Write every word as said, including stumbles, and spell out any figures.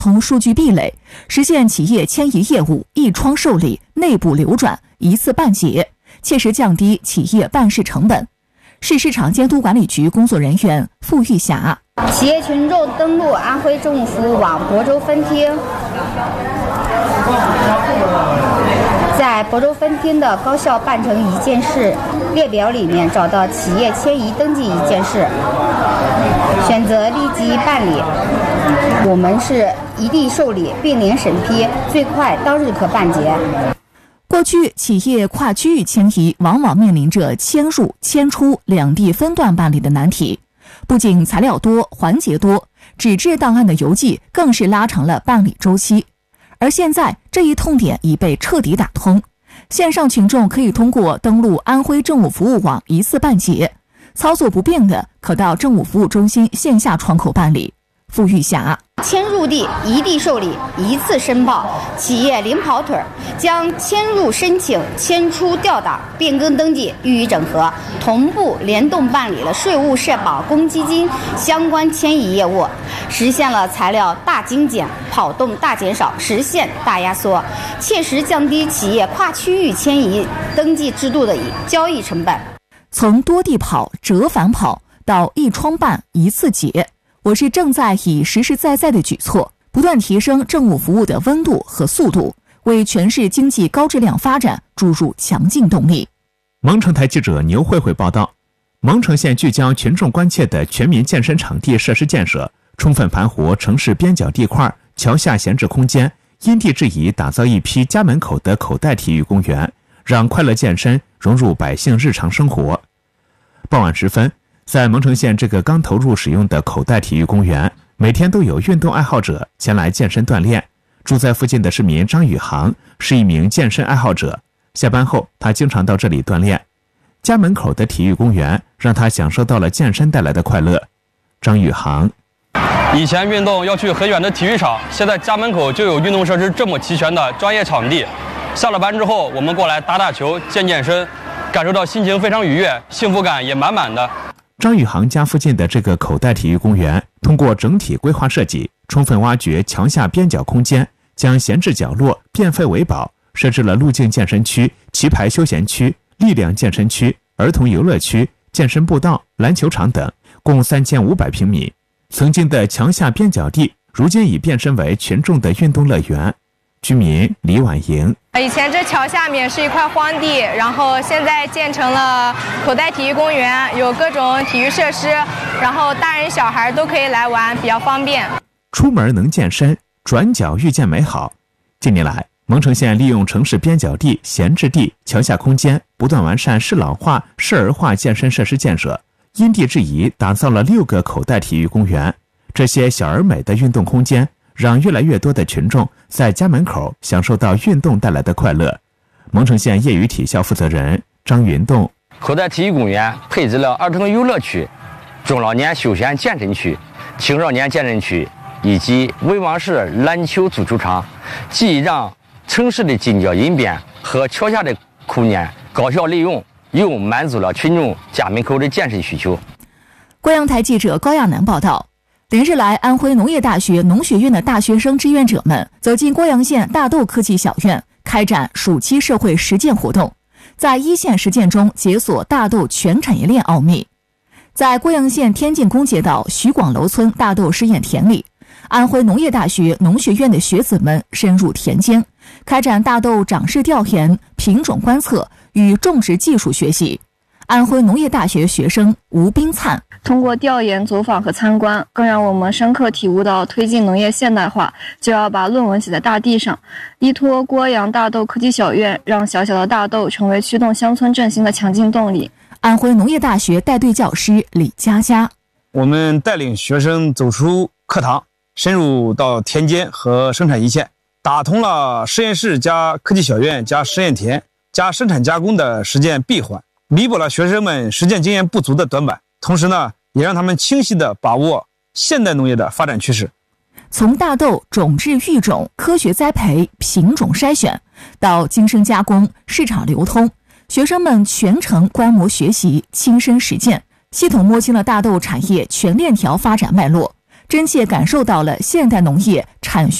同数据壁垒，实现企业迁移业务一窗受理、内部流转、一次办结，切实降低企业办事成本。市市场监督管理局工作人员付玉霞： 企业群众登录安徽政务服务网亳州分厅，在亳州分厅的高效办成一件事列表里面找到企业迁移登记一件事，选择立即办理。我们是一地受理，并联审批，最快当日可办结。 过去，企业跨区域迁移往往面临着迁入、迁出两地分段办理的难题，不仅材料多、环节多，纸质档案的邮寄更是拉长了办理周期。而现在，这一痛点已被彻底打通，线上群众可以通过登录安徽政务服务网一次办结，操作不便的可到政务服务中心线下窗口办理。付玉霞： 迁入地一地受理，一次申报，企业零跑腿，将迁入申请、迁出调档、变更登记予以整合，同步联动办理了税务、社保、公积金相关迁移业务，实现了材料大精简、跑动大减少，实现大压缩，切实降低企业跨区域迁移登记制度的交易成本。 从多地跑、折返跑到一窗办、一次结，我市正在以实实在在的举措，不断提升政务服务的温度和速度，为全市经济高质量发展注入强劲动力。 蒙城台记者牛慧慧报道，蒙城县聚焦群众关切的全民健身场地设施建设，充分盘活城市边角地块、桥下闲置空间，因地制宜打造一批家门口的口袋体育公园，让快乐健身融入百姓日常生活。傍晚时分，在蒙城县这个刚投入使用的口袋体育公园，每天都有运动爱好者前来健身锻炼。住在附近的市民张宇航是一名健身爱好者，下班后他经常到这里锻炼。家门口的体育公园让他享受到了健身带来的快乐。张宇航： 以前运动要去很远的体育场，现在家门口就有运动设施这么齐全的专业场地。下了班之后，我们过来打打球、健健身，感受到心情非常愉悦，幸福感也满满的。 张宇航家附近的这个口袋体育公园，通过整体规划设计，充分挖掘墙下边角空间，将闲置角落变废为宝，设置了路径健身区、棋牌休闲区、力量健身区、儿童游乐区、健身步道、篮球场等，共三千五百平米。曾经的墙下边角地，如今已变身为群众的运动乐园。居民李婉莹： 以前这桥下面是一块荒地，然后现在建成了口袋体育公园，有各种体育设施，然后大人小孩都可以来玩，比较方便。 出门能健身，转角遇见美好。近年来，蒙城县利用城市边角地、闲置地、桥下空间，不断完善适老化、适儿化健身设施建设，因地制宜打造了六个口袋体育公园。这些小而美的运动空间，让越来越多的群众在家门口享受到运动带来的快乐。蒙城县业余体校负责人张云栋： 口袋体育公园配置了儿童游乐区、中老年休闲健身区、青少年健身区以及文王式篮球足球场，既让城市的近郊人边和桥下的空间高效利用，又满足了群众家门口的健身需求。 贵阳台记者高亚楠报道。连日来，安徽农业大学农学院的大学生志愿者们走进郭阳县大豆科技小院，开展暑期社会实践活动，在一线实践中解锁大豆全产业链奥秘。在郭阳县天境公街道徐广楼村大豆试验田里，安徽农业大学农学院的学子们深入田间，开展大豆长势调研、品种观测与种植技术学习。安徽农业大学学生吴冰灿： 通过调研、走访和参观，更让我们深刻体悟到推进农业现代化就要把论文写在大地上。依托郭阳大豆科技小院，让小小的大豆成为驱动乡村振兴的强劲动力。 安徽农业大学带队教师李佳佳： 我们带领学生走出课堂，深入到田间和生产一线，打通了实验室加科技小院加实验田加生产加工的实践闭环，弥补了学生们实践经验不足的短板，同时呢，也让他们清晰地把握现代农业的发展趋势。 从大豆种质育种、科学栽培、品种筛选，到精生加工、市场流通，学生们全程观摩学习、亲身实践，系统摸清了大豆产业全链条发展脉络， 真切感受到了现代农业产学